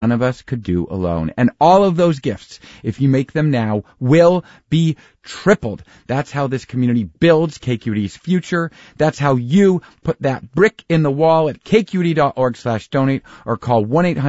none of us could do alone. And all of those gifts, if you make them now, will be tripled. That's how this community builds KQED's future. That's how you put that brick in the wall at kqed.org/donate or call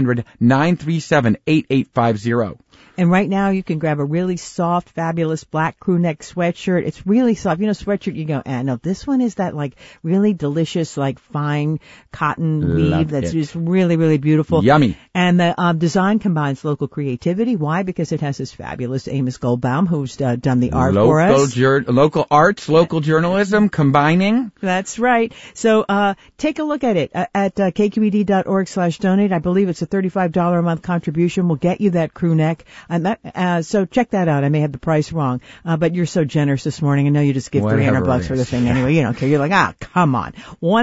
1-800-937-8850. And right now you can grab a really soft, fabulous black crew neck sweatshirt. It's really soft. You know, sweatshirt, you go, no, this one is that like really delicious, like fine cotton weave that's just really, really beautiful. Yummy. And the design combines local creativity. Why? Because it has this fabulous Amos Goldbaum who's done the art for us. Local arts, local journalism combining. That's right. So take a look at it at kqed.org/donate. I believe it's a $35 a month contribution. Will get you that crew neck. So check that out. I may have the price wrong, but you're so generous this morning. I know you just give $300 for the thing anyway. You don't care. You're like, come on.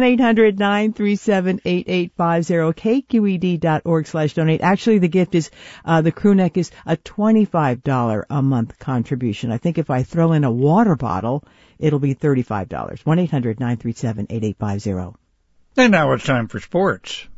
1-800-937-8850, kqed.org/donate. Actually, the gift is, the crew neck is a $25 a month contribution. I think if I throw in a water bottle, it'll be $35. 1-800-937-8850. And now it's time for sports.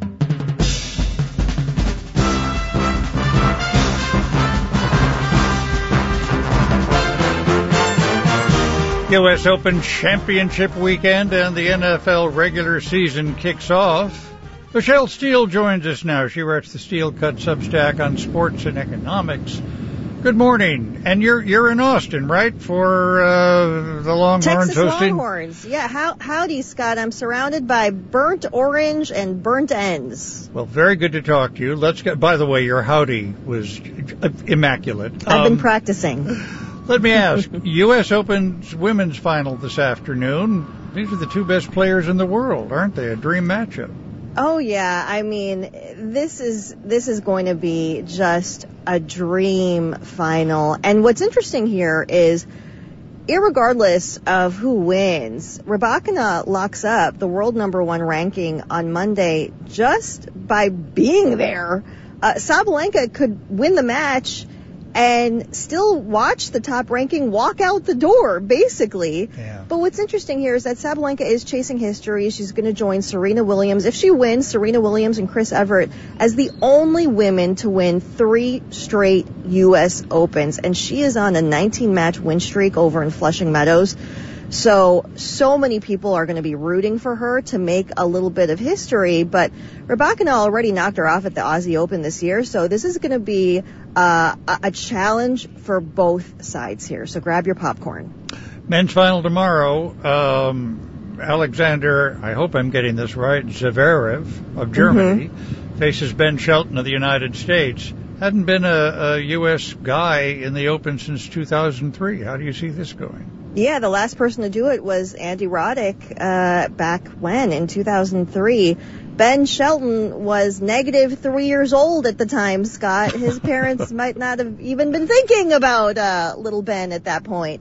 U.S. Open Championship weekend and the NFL regular season kicks off. Michelle Steele joins us now. She writes the Steel Cut Substack on sports and economics. Good morning. And you're in Austin, right, for the Longhorns Texas hosting? Longhorns. Yeah, howdy, Scott. I'm surrounded by burnt orange and burnt ends. Well, very good to talk to you. By the way, your howdy was immaculate. I've been practicing. Let me ask, U.S. Open's women's final this afternoon. These are the two best players in the world, aren't they? A dream matchup. Oh, yeah. I mean, this is going to be just a dream final. And what's interesting here is, irregardless of who wins, Rybakina locks up the world #1 ranking on Monday just by being there. Sabalenka could win the match and still watch the top ranking walk out the door, basically. Yeah. But what's interesting here is that Sabalenka is chasing history. She's going to join Serena Williams. If she wins, Serena Williams and Chris Evert as the only women to win 3 straight U.S. Opens. And she is on a 19-match win streak over in Flushing Meadows. So many people are going to be rooting for her to make a little bit of history, but Rybakina already knocked her off at the Aussie Open this year, so this is going to be a challenge for both sides here. So grab your popcorn. Men's final tomorrow. Alexander, I hope I'm getting this right, Zverev of Germany faces Ben Shelton of the United States. Hadn't been a U.S. guy in the Open since 2003. How do you see this going? Yeah, the last person to do it was Andy Roddick back when, in 2003. Ben Shelton was -3 years old at the time, Scott. His parents might not have even been thinking about little Ben at that point.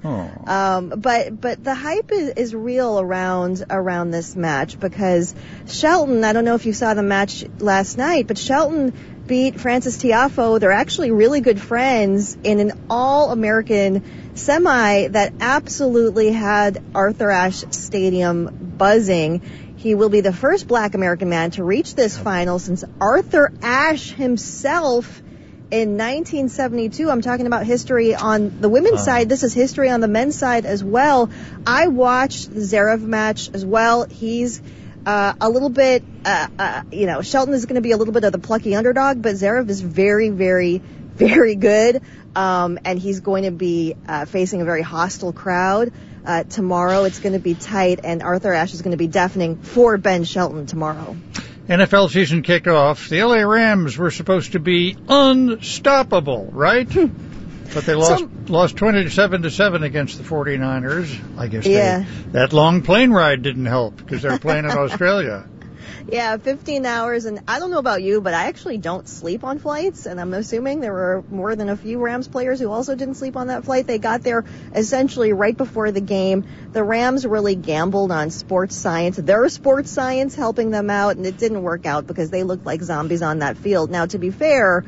But the hype is real around this match because Shelton, I don't know if you saw the match last night, but Shelton beat Frances Tiafoe. They're actually really good friends in an all-American semi that absolutely had Arthur Ashe Stadium buzzing. He will be the first black American man to reach this final since Arthur Ashe himself in 1972. I'm talking about history on the women's side. This is history on the men's side as well. I watched the Zverev match as well. He's a little bit, Shelton is going to be a little bit of the plucky underdog, but Zverev is very, very, very good. And he's going to be facing a very hostile crowd. Tomorrow it's going to be tight, and Arthur Ashe is going to be deafening for Ben Shelton tomorrow. NFL season kicked off. The LA Rams were supposed to be unstoppable, right? But they lost 27-7 against the 49ers. I guess that long plane ride didn't help because they're playing in Australia. Yeah, 15 hours, and I don't know about you, but I actually don't sleep on flights, and I'm assuming there were more than a few Rams players who also didn't sleep on that flight. They got there essentially right before the game. The Rams really gambled on sports science, their sports science helping them out, and it didn't work out because they looked like zombies on that field. Now, to be fair,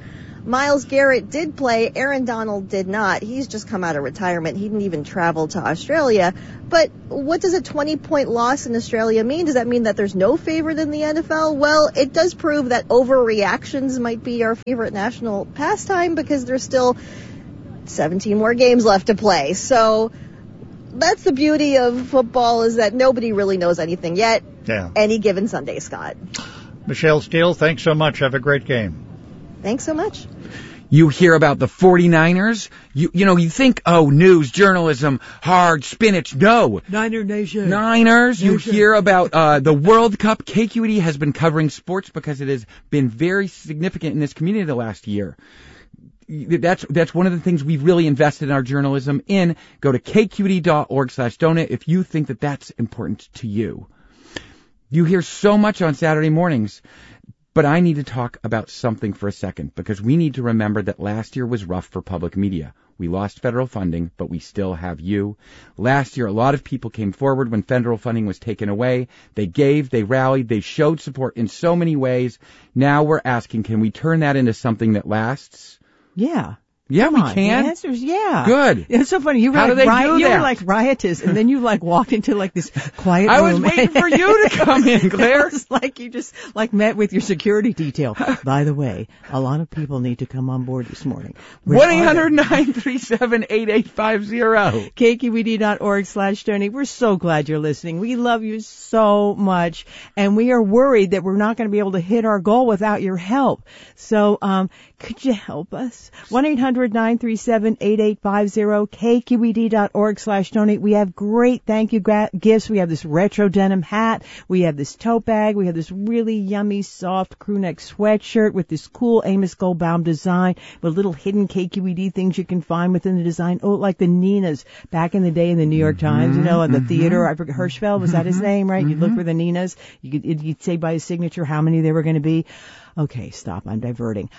Myles Garrett did play. Aaron Donald did not. He's just come out of retirement. He didn't even travel to Australia. But what does a 20-point loss in Australia mean? Does that mean that there's no favorite in the NFL? Well, it does prove that overreactions might be our favorite national pastime because there's still 17 more games left to play. So that's the beauty of football, is that nobody really knows anything yet. Yeah. Any given Sunday, Scott. Michelle Steele, thanks so much. Have a great game. Thanks so much. You hear about the 49ers, you think, oh, news, journalism, hard, spinach. No. Niner Nation. Niners. You hear about the World Cup. KQED has been covering sports because it has been very significant in this community the last year. That's one of the things we've really invested in our journalism in. Go to kqed.org/donate if you think that that's important to you. You hear so much on Saturday mornings, but I need to talk about something for a second, because we need to remember that last year was rough for public media. We lost federal funding, but we still have you. Last year, a lot of people came forward when federal funding was taken away. They gave, they rallied, they showed support in so many ways. Now we're asking, can we turn that into something that lasts? Yeah. Yeah, we on. can. The answer is yeah. Good. It's so funny. You were How like do they do you that? were like riotous, and then you like walked into like this quiet I room. was waiting for you to come in, Claire. It's like you just like met with your security detail. By the way, a lot of people need to come on board this morning. 1-800-937-8850. KQED.org/donate. We're so glad you're listening. We love you so much, and we are worried that we're not going to be able to hit our goal without your help. So, could you help us? 1-800-937-8850, KQED.org/donate. We have great thank you gifts. We have this retro denim hat. We have this tote bag. We have this really yummy, soft crew neck sweatshirt with this cool Amos Goldbaum design with little hidden KQED things you can find within the design. Oh, like the Ninas back in the day in the New York Times, at the theater. I forget, Hirschfeld, was that his name, right? You'd look for the Ninas. You'd say by his signature how many there were going to be. Okay, stop. I'm diverting.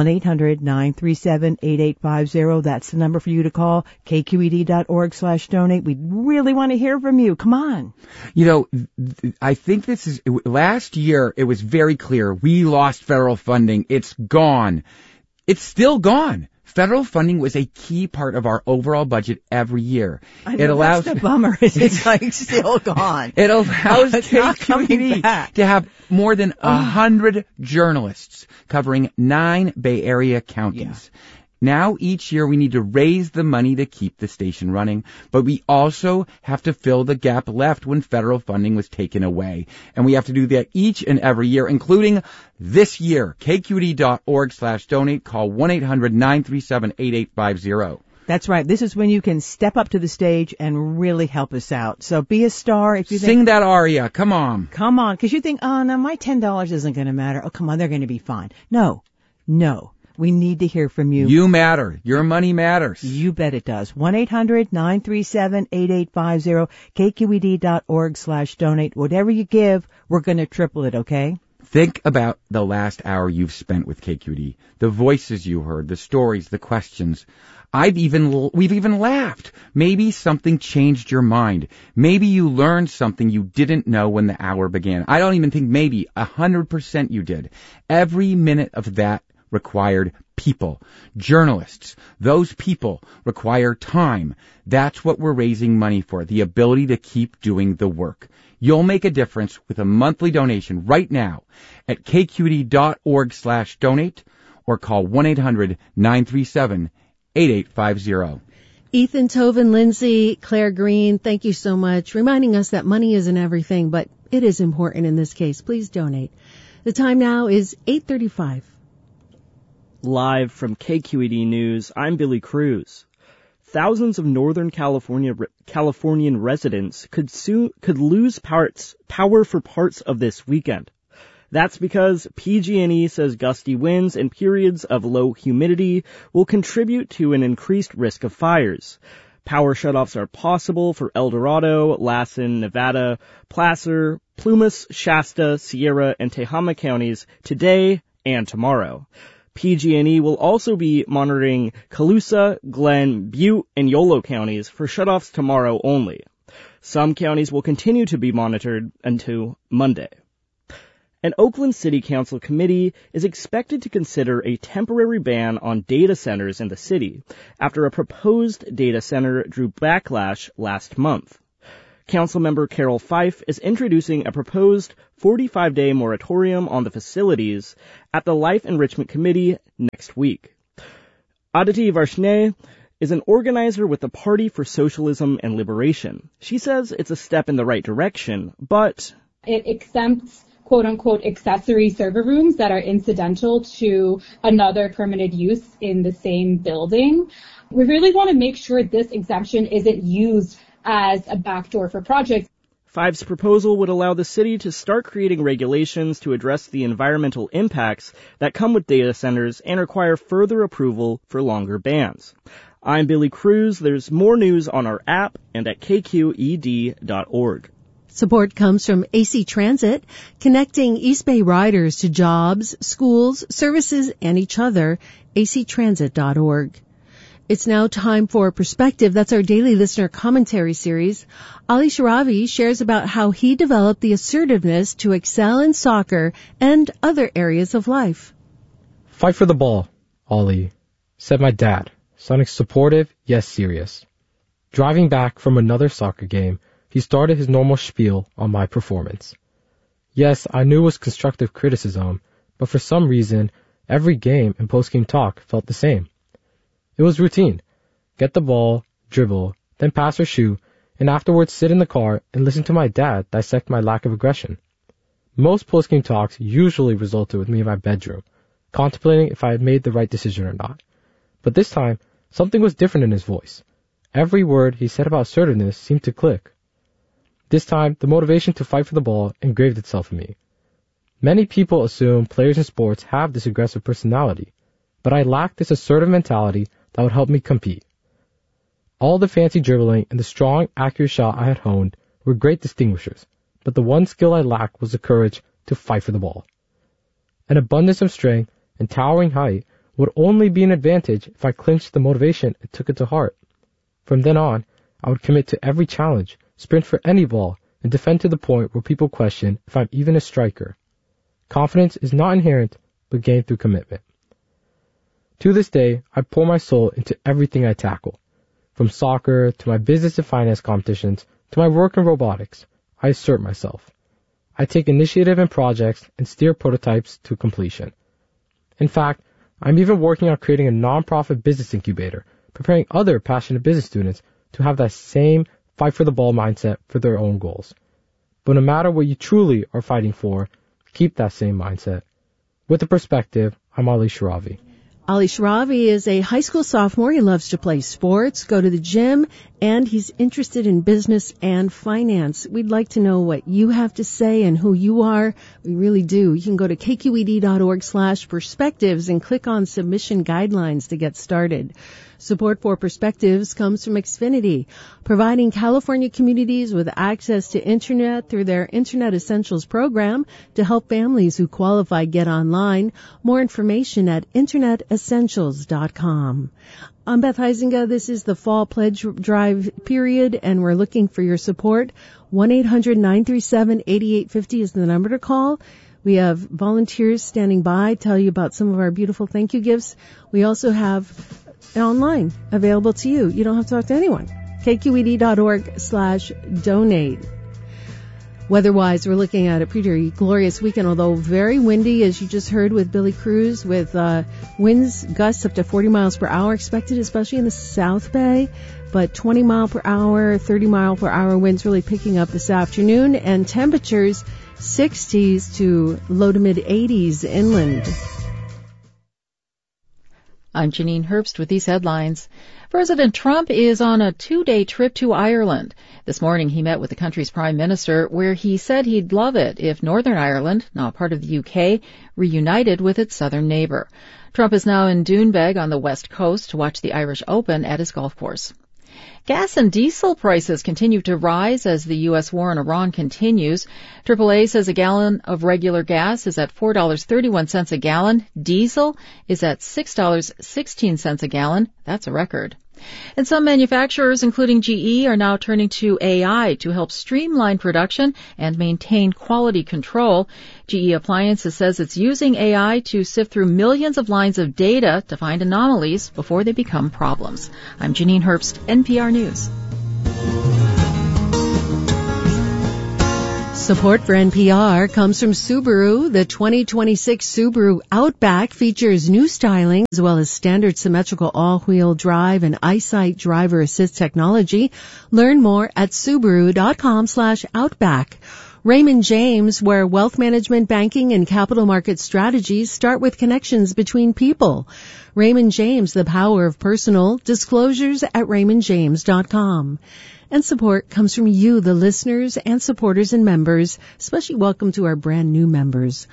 1-800-937-8850. That's the number for you to call. KQED.org/donate. We really want to hear from you. Come on. I think last year it was very clear. We lost federal funding. It's gone. It's still gone. Federal funding was a key part of our overall budget every year. I know, that's the bummer. It's like still gone. It allows KQED to have more than 100 journalists covering 9 Bay Area counties. Yeah. Now each year we need to raise the money to keep the station running, but we also have to fill the gap left when federal funding was taken away. And we have to do that each and every year, including this year. KQED.org/donate. Call 1-800-937-8850. That's right. This is when you can step up to the stage and really help us out. So be a star. If you sing that aria. Come on. Come on. Because you think, oh, no, my $10 isn't going to matter. Oh, come on. They're going to be fine. No. We need to hear from you. You matter. Your money matters. You bet it does. 1-800-937-8850, KQED.org/donate. Whatever you give, we're going to triple it, okay? Think about the last hour you've spent with KQED. The voices you heard, the stories, the questions. We've even laughed. Maybe something changed your mind. Maybe you learned something you didn't know when the hour began. I don't even think maybe. 100% you did. Every minute of that required people, journalists. Those people require time. That's what we're raising money for, the ability to keep doing the work. You'll make a difference with a monthly donation right now at kqed.org/donate or call 1-800-937-8850. Ethan Toven, Lindsay, Claire Green, thank you so much, reminding us that money isn't everything, but it is important in this case. Please donate. The time now is 8:35. Live from KQED News, I'm Billy Cruz. Thousands of Northern Californian residents could lose power for parts of this weekend. That's because PG&E says gusty winds and periods of low humidity will contribute to an increased risk of fires. Power shutoffs are possible for El Dorado, Lassen, Nevada, Placer, Plumas, Shasta, Sierra, and Tehama counties today and tomorrow. PG&E will also be monitoring Colusa, Glenn, Butte, and Yolo counties for shutoffs tomorrow only. Some counties will continue to be monitored until Monday. An Oakland City Council committee is expected to consider a temporary ban on data centers in the city after a proposed data center drew backlash last month. Councilmember Carol Fife is introducing a proposed 45-day moratorium on the facilities at the Life Enrichment Committee next week. Aditi Varshney is an organizer with the Party for Socialism and Liberation. She says it's a step in the right direction, but it exempts quote-unquote accessory server rooms that are incidental to another permitted use in the same building. We really want to make sure this exemption isn't used as a backdoor for projects. Fife's proposal would allow the city to start creating regulations to address the environmental impacts that come with data centers and require further approval for longer bans. I'm Billy Cruz. There's more news on our app and at kqed.org. Support comes from AC Transit, connecting East Bay riders to jobs, schools, services, and each other. actransit.org. It's now time for Perspective. That's our daily listener commentary series. Ali Sharavi shares about how he developed the assertiveness to excel in soccer and other areas of life. Fight for the ball, Ali, said my dad, sounding supportive yet serious. Driving back from another soccer game, he started his normal spiel on my performance. Yes, I knew it was constructive criticism, but for some reason, every game and post-game talk felt the same. It was routine. Get the ball, dribble, then pass or shoot, and afterwards sit in the car and listen to my dad dissect my lack of aggression. Most post-game talks usually resulted with me in my bedroom, contemplating if I had made the right decision or not. But this time, something was different in his voice. Every word he said about assertiveness seemed to click. This time, the motivation to fight for the ball engraved itself in me. Many people assume players in sports have this aggressive personality, but I lacked this assertive mentality that would help me compete. All the fancy dribbling and the strong, accurate shot I had honed were great distinguishers, but the one skill I lacked was the courage to fight for the ball. An abundance of strength and towering height would only be an advantage if I clinched the motivation and took it to heart. From then on, I would commit to every challenge, sprint for any ball, and defend to the point where people question if I'm even a striker. Confidence is not inherent, but gained through commitment. To this day, I pour my soul into everything I tackle. From soccer, to my business and finance competitions, to my work in robotics, I assert myself. I take initiative in projects and steer prototypes to completion. In fact, I'm even working on creating a non-profit business incubator, preparing other passionate business students to have that same fight for the ball mindset for their own goals. But no matter what you truly are fighting for, keep that same mindset. With the perspective, I'm Ali Sharavi. Ali Sharavi is a high school sophomore. He loves to play sports, go to the gym, and he's interested in business and finance. We'd like to know what you have to say and who you are. We really do. You can go to kqed.org/perspectives and click on submission guidelines to get started. Support for Perspectives comes from Xfinity, providing California communities with access to Internet through their Internet Essentials program to help families who qualify get online. More information at internetessentials.com. I'm Beth Heisinger. This is the Fall Pledge Drive period, and we're looking for your support. 1-800-937-8850 is the number to call. We have volunteers standing by, tell you about some of our beautiful thank you gifts. We also have online available to you. You don't have to talk to anyone. kqed.org/donate. Weather-wise, we're looking at a pretty glorious weekend, although very windy, as you just heard with Billy Cruz, with winds, gusts up to 40 miles per hour expected, especially in the South Bay. But 20 mile per hour, 30 mile per hour winds really picking up this afternoon, and temperatures 60s to low to mid 80s inland. I'm Janine Herbst with these headlines. President Trump is on a 2-day trip to Ireland. This morning he met with the country's prime minister, where he said he'd love it if Northern Ireland, not part of the UK, reunited with its southern neighbour. Trump is now in Doonbeg on the west coast to watch the Irish Open at his golf course. Gas and diesel prices continue to rise as the U.S. war in Iran continues. AAA says a gallon of regular gas is at $4.31 a gallon. Diesel is at $6.16 a gallon. That's a record. And some manufacturers, including GE, are now turning to AI to help streamline production and maintain quality control. GE Appliances says it's using AI to sift through millions of lines of data to find anomalies before they become problems. I'm Janine Herbst, NPR News. Support for NPR comes from Subaru. The 2026 Subaru Outback features new styling as well as standard symmetrical all-wheel drive and EyeSight driver assist technology. Learn more at Subaru.com/Outback. Raymond James, where wealth management, banking, and capital market strategies start with connections between people. Raymond James, the power of personal. Disclosures at RaymondJames.com. And support comes from you, the listeners and supporters and members. Especially welcome to our brand new members.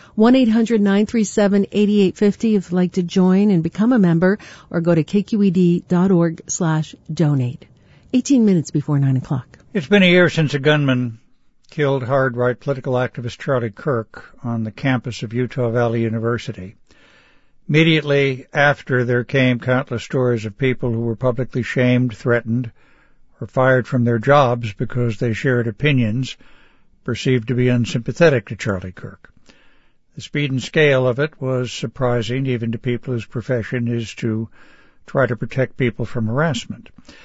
1-800-937-8850 if you'd like to join and become a member, or go to kqed.org/donate. 18 minutes before 9 o'clock. It's been a year since a gunman killed hard-right political activist Charlie Kirk on the campus of Utah Valley University. Immediately after, there came countless stories of people who were publicly shamed, threatened, or fired from their jobs because they shared opinions perceived to be unsympathetic to Charlie Kirk. The speed and scale of it was surprising, even to people whose profession is to try to protect people from harassment.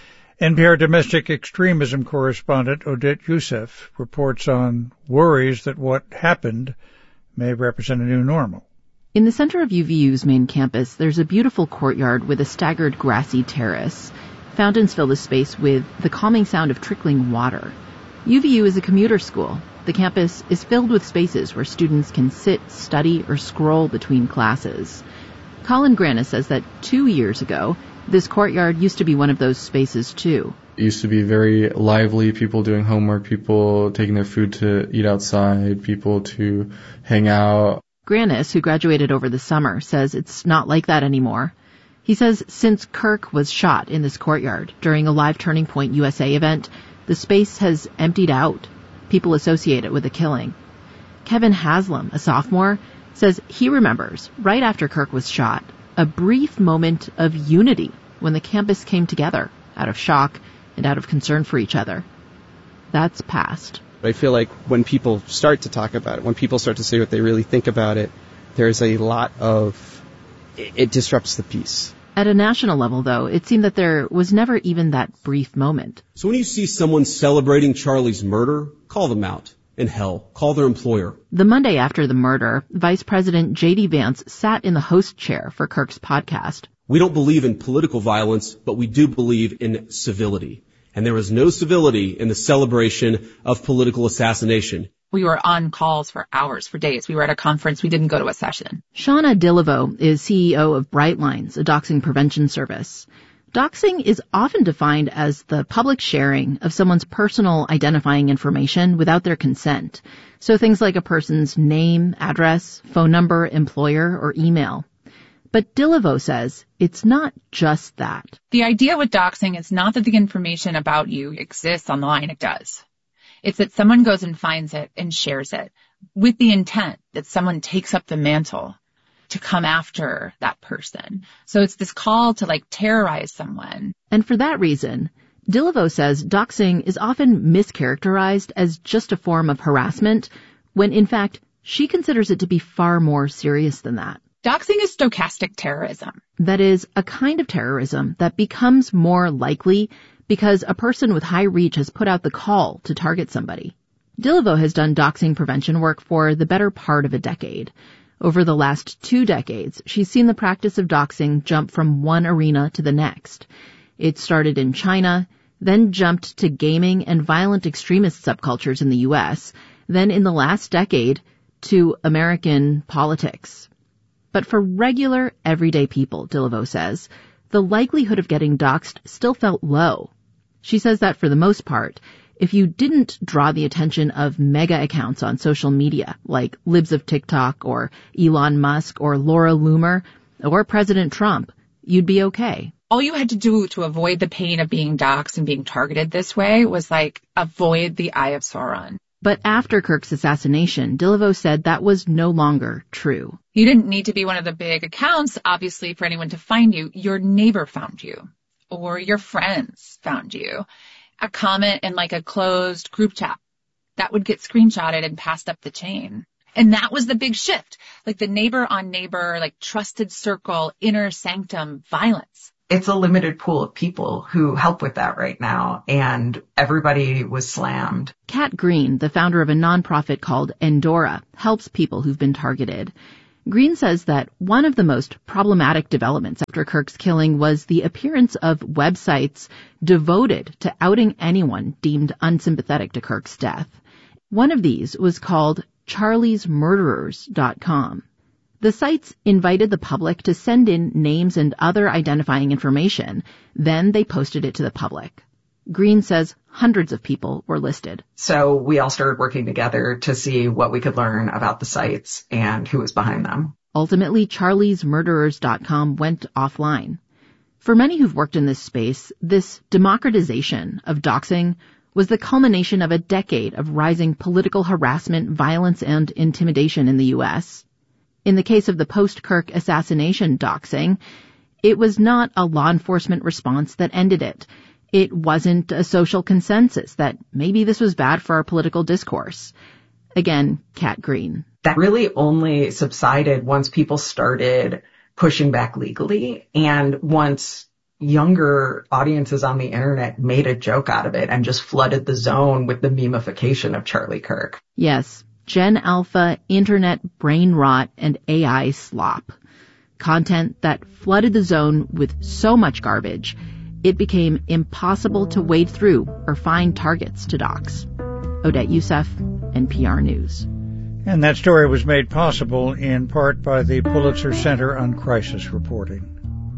NPR domestic extremism correspondent Odette Youssef reports on worries that what happened may represent a new normal. In the center of UVU's main campus, there's a beautiful courtyard with a staggered grassy terrace. Fountains fill the space with the calming sound of trickling water. UVU is a commuter school. The campus is filled with spaces where students can sit, study, or scroll between classes. Colin Grannis says that 2 years ago, this courtyard used to be one of those spaces too. It used to be very lively, people doing homework, people taking their food to eat outside, people to hang out. Grannis, who graduated over the summer, says it's not like that anymore. He says since Kirk was shot in this courtyard during a live Turning Point USA event, the space has emptied out. People associate it with the killing. Kevin Haslam, a sophomore, says he remembers, right after Kirk was shot, a brief moment of unity when the campus came together out of shock and out of concern for each other. That's past. I feel like when people start to talk about it, when people start to say what they really think about it, there's a lot of... it disrupts the peace. At a national level, though, it seemed that there was never even that brief moment. So when you see someone celebrating Charlie's murder, call them out. And hell, call their employer. The Monday after the murder, Vice President J.D. Vance sat in the host chair for Kirk's podcast. We don't believe in political violence, but we do believe in civility. And there was no civility in the celebration of political assassination. We were on calls for hours, for days. We were at a conference. We didn't go to a session. Shauna Dilivo is CEO of Brightlines, a doxing prevention service. Doxing is often defined as the public sharing of someone's personal identifying information without their consent. So things like a person's name, address, phone number, employer, or email. But Dilivo says it's not just that. The idea with doxing is not that the information about you exists online. It does. It's that someone goes and finds it and shares it with the intent that someone takes up the mantle to come after that person. So it's this call to terrorize someone. And for that reason, Dilivo says doxing is often mischaracterized as just a form of harassment, when in fact she considers it to be far more serious than that. Doxing is stochastic terrorism. That is, a kind of terrorism that becomes more likely because a person with high reach has put out the call to target somebody. Dilivo has done doxing prevention work for the better part of a decade. Over the last 2 decades, she's seen the practice of doxing jump from one arena to the next. It started in China, then jumped to gaming and violent extremist subcultures in the U.S., then in the last decade to American politics. But for regular, everyday people, Dilivo says, the likelihood of getting doxed still felt low. She says that for the most part, if you didn't draw the attention of mega accounts on social media, like Libs of TikTok or Elon Musk or Laura Loomer or President Trump, you'd be okay. All you had to do to avoid the pain of being doxed and being targeted this way was avoid the Eye of Sauron. But after Kirk's assassination, Dilivo said that was no longer true. You didn't need to be one of the big accounts, obviously, for anyone to find you. Your neighbor found you. or your friends found you. A comment in like a closed group chat that would get screenshotted and passed up the chain. And that was the big shift, like the neighbor on neighbor, like trusted circle, inner sanctum violence. It's a limited pool of people who help with that right now, and everybody was slammed. Kat Green, the founder of a nonprofit called Endora, helps people who've been targeted. Green says that one of the most problematic developments after Kirk's killing was the appearance of websites devoted to outing anyone deemed unsympathetic to Kirk's death. One of these was called charliesmurderers.com. The sites invited the public to send in names and other identifying information. Then they posted it to the public. Green says hundreds of people were listed. So we all started working together to see what we could learn about the sites and who was behind them. Ultimately, charliesmurderers.com went offline. For many who've worked in this space, this democratization of doxing was the culmination of a decade of rising political harassment, violence, and intimidation in the U.S. In the case of the post-Kirk assassination doxing, it was not a law enforcement response that ended it. It wasn't a social consensus that maybe this was bad for our political discourse. Again, Kat Green. That really only subsided once people started pushing back legally, and once younger audiences on the internet made a joke out of it and just flooded the zone with the memification of Charlie Kirk. Yes, Gen Alpha, internet brain rot, and AI slop. Content that flooded the zone with so much garbage, it became impossible to wade through or find targets to dox. Odette Yousef, NPR News. And that story was made possible in part by the Pulitzer Center on Crisis Reporting.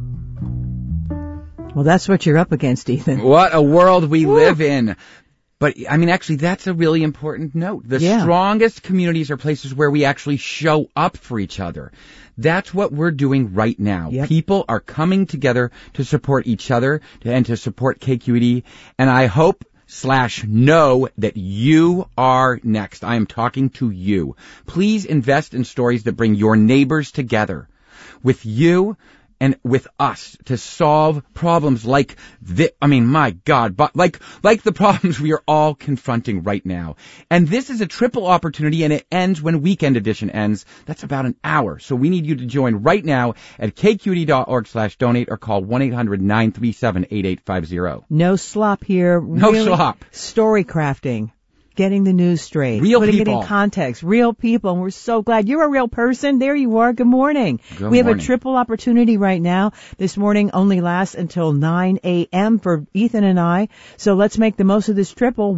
Well, that's what you're up against, Ethan. What a world we live in. But, I mean, actually, that's a really important note. The strongest communities are places where we actually show up for each other. That's what we're doing right now. Yep. People are coming together to support each other and to support KQED. And I hope / know that you are next. I am talking to you. Please invest in stories that bring your neighbors together with you and with us to solve problems like this. I mean, my God, but like the problems we are all confronting right now. And this is a triple opportunity, and it ends when Weekend Edition ends. That's about an hour. So we need you to join right now at kqed.org/donate or call 1-800-937-8850. No slop here. No slop. Story crafting. Getting the news straight. Real putting people. It in context. Real people. And we're so glad. You're a real person. There you are. Good morning. We have a triple opportunity right now. This morning only lasts until 9 a.m. for Ethan and I. So let's make the most of this triple.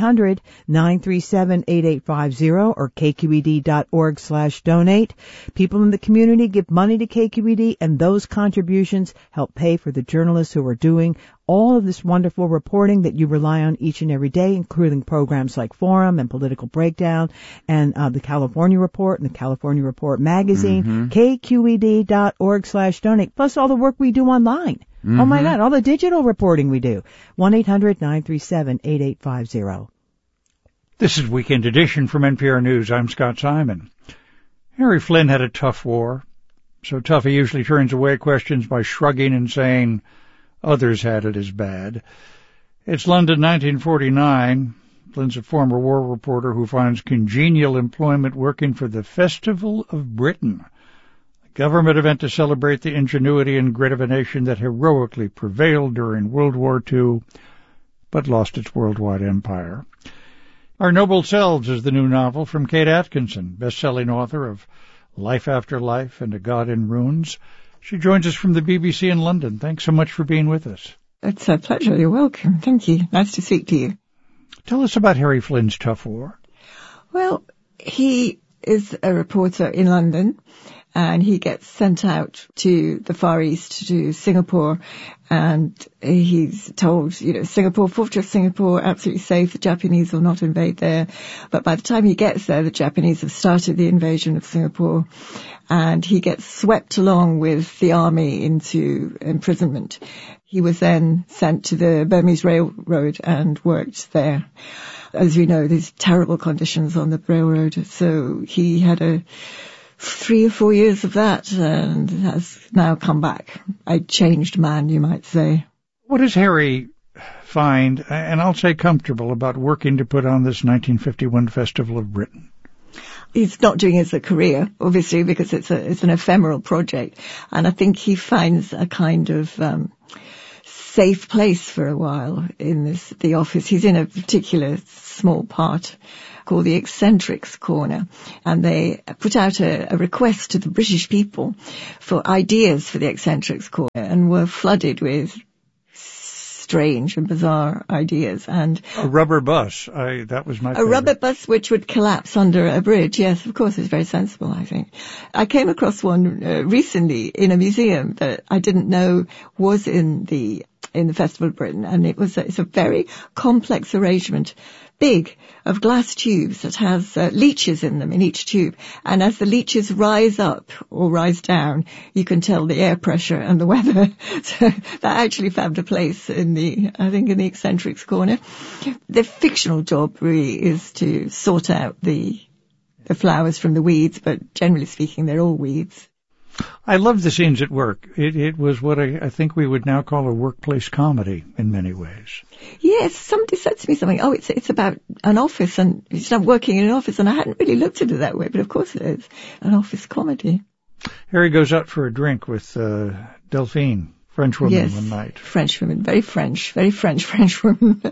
1-800-937-8850 or kqed.org/donate. People in the community give money to KQED, and those contributions help pay for the journalists who are doing all of this wonderful reporting that you rely on each and every day, including programs like Forum and Political Breakdown and the California Report and the California Report magazine, kqed.org/donate, plus all the work we do online. Oh my God, all the digital reporting we do. 1-800-937-8850. This is Weekend Edition from NPR News. I'm Scott Simon. Harry Flynn had a tough war. So tough he usually turns away questions by shrugging and saying, others had it as bad. It's London, 1949. Flynn's a former war reporter who finds congenial employment working for the Festival of Britain, a government event to celebrate the ingenuity and grit of a nation that heroically prevailed during World War II, but lost its worldwide empire. Our Noble Selves is the new novel from Kate Atkinson, best-selling author of Life After Life and A God in Ruins. She joins us from the BBC in London. Thanks so much for being with us. It's a pleasure. You're welcome. Thank you. Nice to speak to you. Tell us about Harry Flynn's tough war. Well, he is a reporter in London, and he gets sent out to the Far East, to Singapore, and he's told, Singapore, Fortress Singapore, absolutely safe, the Japanese will not invade there. But by the time he gets there, the Japanese have started the invasion of Singapore, and he gets swept along with the army into imprisonment. He was then sent to the Burmese Railroad and worked there. As we know, there's terrible conditions on the railroad, so he had 3 or 4 years of that and has now come back. A changed man, you might say. What does Harry find, and I'll say comfortable, about working to put on this 1951 Festival of Britain? He's not doing it as a career, obviously, because it's an ephemeral project. And I think he finds a kind of safe place for a while in the office. He's in a particular small part called the Eccentrics Corner, and they put out a request to the British people for ideas for the Eccentrics Corner, and were flooded with strange and bizarre ideas. And a rubber bus, that was my favorite. A rubber bus which would collapse under a bridge. Yes, of course, it's very sensible, I think. I came across one recently in a museum that I didn't know was in the Festival of Britain, and it's a very complex arrangement, big, of glass tubes that has leeches in them in each tube. And as the leeches rise up or rise down, you can tell the air pressure and the weather. So that actually found a place in the Eccentrics Corner. The fictional job really is to sort out the flowers from the weeds, but generally speaking, they're all weeds. I love the scenes at work. It was what I think we would now call a workplace comedy in many ways. Yes, somebody said to me something, it's about an office, and it's not working in an office, and I hadn't really looked at it that way, but of course it is an office comedy. Harry goes out for a drink with Delphine, French woman, one night. French woman, very French woman.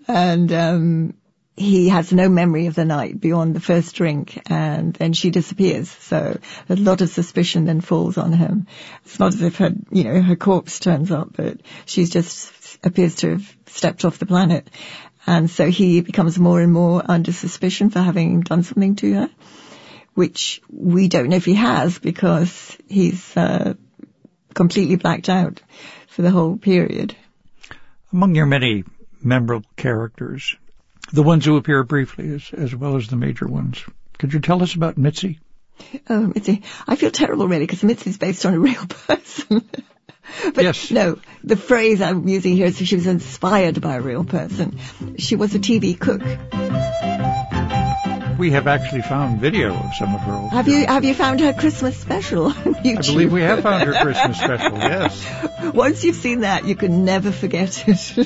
And he has no memory of the night beyond the first drink, and then she disappears. So a lot of suspicion then falls on him. It's not as if her corpse turns up, but she just appears to have stepped off the planet. And so he becomes more and more under suspicion for having done something to her, which we don't know if he has, because he's completely blacked out for the whole period. Among your many memorable characters, the ones who appear briefly as well as the major ones, could you tell us about Mitzi? Oh, Mitzi. I feel terrible, really, because Mitzi's based on a real person. But yes. No, the phrase I'm using here is she was inspired by a real person. She was a TV cook. We have actually found video of some of her old Have you found her Christmas special on YouTube? I believe we have found her Christmas special, yes. Once you've seen that, you can never forget it.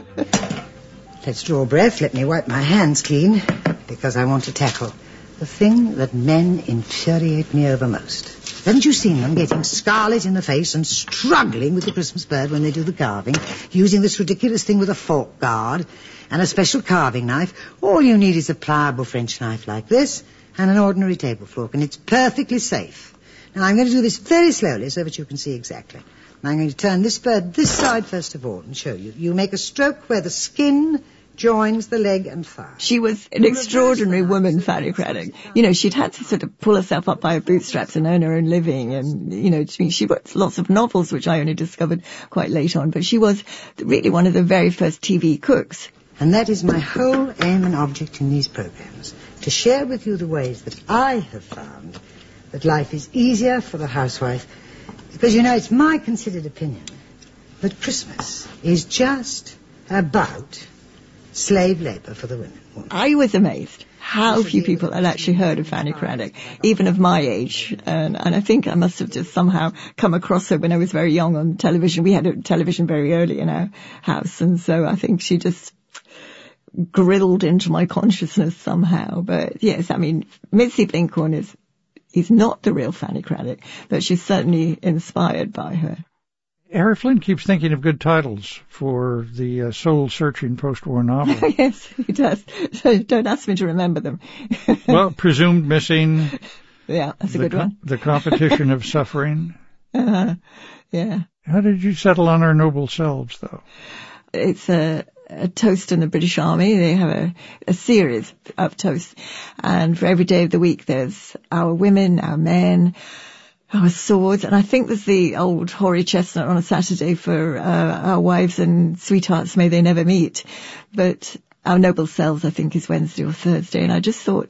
Let's draw a breath. Let me wipe my hands clean, because I want to tackle the thing that men infuriate me over most. Haven't you seen them getting scarlet in the face and struggling with the Christmas bird when they do the carving, using this ridiculous thing with a fork guard and a special carving knife? All you need is a pliable French knife like this and an ordinary table fork, and it's perfectly safe. Now, I'm going to do this very slowly so that you can see exactly. I'm going to turn this bird this side first of all and show you. You make a stroke where the skin joins the leg and thigh. She was an extraordinary woman, Fanny Craddock. She'd had to sort of pull herself up by her bootstraps and earn her own living. And, she wrote lots of novels, which I only discovered quite late on. But she was really one of the very first TV cooks. And that is my whole aim and object in these programs, to share with you the ways that I have found that life is easier for the housewife. Because, it's my considered opinion that Christmas is just about slave labour for the women. I was amazed how few people had actually heard of Fanny Craddock, even of my age. And I think I must have just somehow come across her when I was very young on television. We had a television very early in our house, and so I think she just grilled into my consciousness somehow. But yes, Mitzi Blinkhorn is not the real Fanny Craddock, but she's certainly inspired by her. Harry Flynn keeps thinking of good titles for the soul-searching post-war novel. Yes, he does. So don't ask me to remember them. Well, Presumed Missing. Yeah, that's a good one. The Competition of Suffering. Yeah. How did you settle on Our Noble Selves, though? It's a toast in the British Army. They have a series of toasts. And for every day of the week, there's our women, our men, our swords, and I think there's the old hoary chestnut on a Saturday for our wives and sweethearts, may they never meet. But Our Noble Selves, I think, is Wednesday or Thursday, and I just thought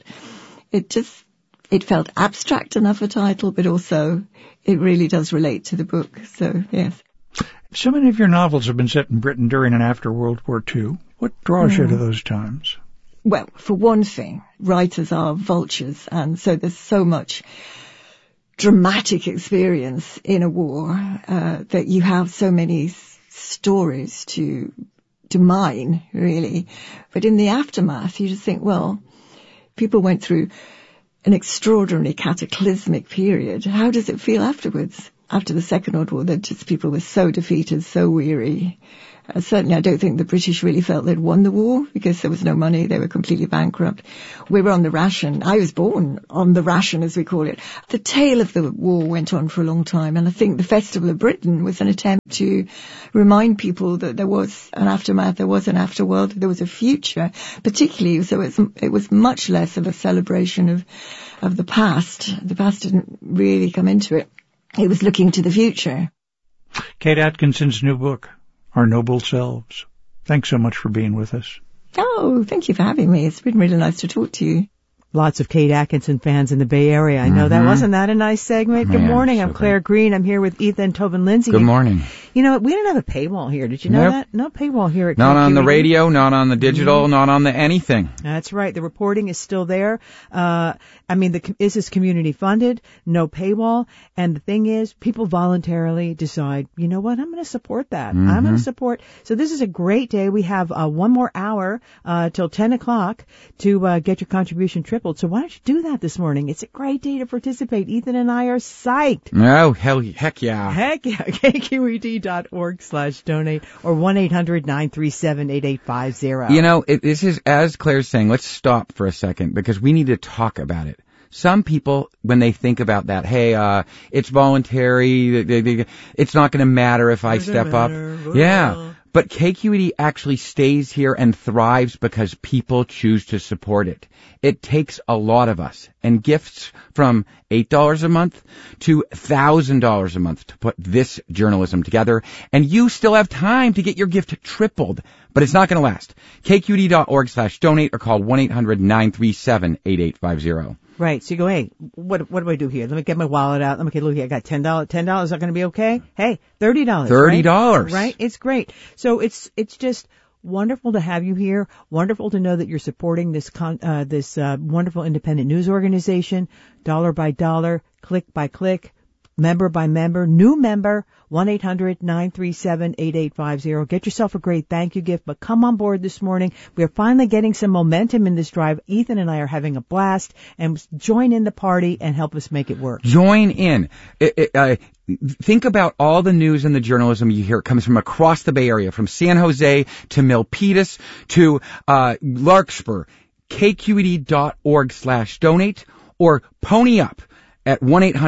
it felt abstract enough a title, but also it really does relate to the book. So, yes. So many of your novels have been set in Britain during and after World War II. What draws you to those times? Well, for one thing, writers are vultures, and so there's so much dramatic experience in a war that you have so many stories to mine, really. But in the aftermath, you just think, well, people went through an extraordinarily cataclysmic period. How does it feel afterwards? After the Second World War, that just people were so defeated, so weary. Certainly, I don't think the British really felt they'd won the war because there was no money. They were completely bankrupt. We were on the ration. I was born on the ration, as we call it. The tale of the war went on for a long time, and I think the Festival of Britain was an attempt to remind people that there was an aftermath, there was an afterworld, there was a future, particularly so it was much less of a celebration of the past. The past didn't really come into it. It was looking to the future. Kate Atkinson's new book, Our Noble Selves. Thanks so much for being with us. Oh, thank you for having me. It's been really nice to talk to you. Lots of Kate Atkinson fans in the Bay Area. I know that. Wasn't that a nice segment? Good morning. I'm Claire Green. I'm here with Ethan Tobin Lindsay. Good morning. You know, we don't have a paywall here. Did you know that? No paywall here at Not KQED. on the radio, not on the digital, not on the anything. That's right. The reporting is still there. This is community funded, no paywall. And the thing is, people voluntarily decide, you know what, I'm going to support that. I'm going to support. So this is a great day. We have 1 more hour till 10 o'clock to get your contribution tripled. So why don't you do that this morning? It's a great day to participate. Ethan and I are psyched. Oh, heck yeah. Heck yeah. KQED.org/donate or 1-800-937-8850. You know, this is, as Claire's saying, let's stop for a second because we need to talk about it. Some people, when they think about that, hey, it's voluntary, it's not going to matter if I step up. Yeah. But KQED actually stays here and thrives because people choose to support it. It takes a lot of us, and gifts from $8 a month to $1,000 a month to put this journalism together. And you still have time to get your gift tripled, but it's not going to last. KQED.org/donate or call 1-800-937-8850. Right. So you go, hey, what do I do here? Let me get my wallet out. Let me look here. I got $10. $10 is that going to be okay? Hey, $30. $30. Right? It's great. So it's just wonderful to have you here. Wonderful to know that you're supporting this wonderful independent news organization, dollar by dollar, click by click, member by member, new member, 1-800-937-8850. Get yourself a great thank you gift, but come on board this morning. We are finally getting some momentum in this drive. Ethan and I are having a blast, and join in the party and help us make it work. Join in. Think about all the news and the journalism you hear. It comes from across the Bay Area, from San Jose to Milpitas to Larkspur. KQED.org/donate or pony up at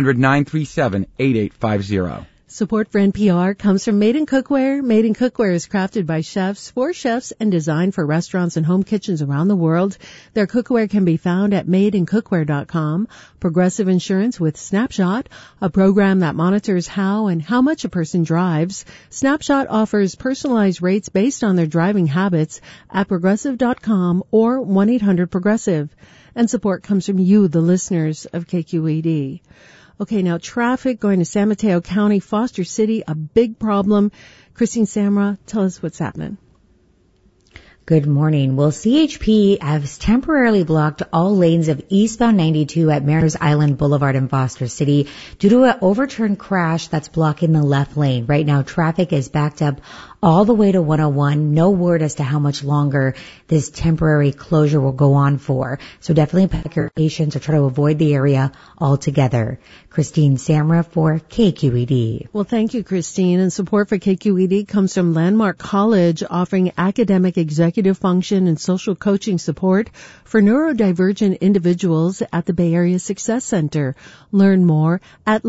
1-800-937-8850. Support for NPR comes from Made in Cookware. Made in Cookware is crafted by chefs for chefs and designed for restaurants and home kitchens around the world. Their cookware can be found at madeincookware.com. Progressive Insurance with Snapshot, a program that monitors how and how much a person drives. Snapshot offers personalized rates based on their driving habits at progressive.com or 1-800-PROGRESSIVE. And support comes from you, the listeners of KQED. Okay, now traffic going to San Mateo County, Foster City, a big problem. Christine Samra, tell us what's happening. Good morning. Well, CHP has temporarily blocked all lanes of eastbound 92 at Mariners Island Boulevard in Foster City due to an overturned crash that's blocking the left lane. Right now, traffic is backed up all the way to 101. No word as to how much longer this temporary closure will go on for. So definitely pack your patience or try to avoid the area altogether. Christine Samra for KQED. Well, thank you, Christine. And support for KQED comes from Landmark College, offering academic executive function and social coaching support for neurodivergent individuals at the Bay Area Success Center. Learn more at